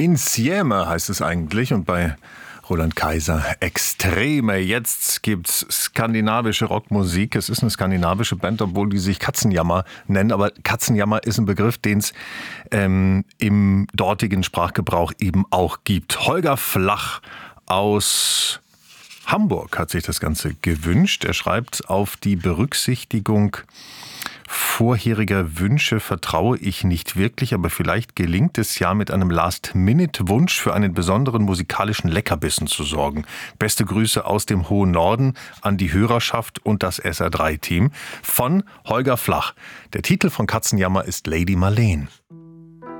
Insieme heißt es eigentlich und bei Roland Kaiser Extreme. Jetzt gibt's skandinavische Rockmusik. Es ist eine skandinavische Band, obwohl die sich Katzenjammer nennen. Aber Katzenjammer ist ein Begriff, den es im dortigen Sprachgebrauch eben auch gibt. Holger Flach aus Hamburg hat sich das Ganze gewünscht. Er schreibt: Auf die Berücksichtigung vorheriger Wünsche vertraue ich nicht wirklich, aber vielleicht gelingt es ja, mit einem Last-Minute-Wunsch für einen besonderen musikalischen Leckerbissen zu sorgen. Beste Grüße aus dem hohen Norden an die Hörerschaft und das SR3-Team von Holger Flach. Der Titel von Katzenjammer ist Lady Marleen.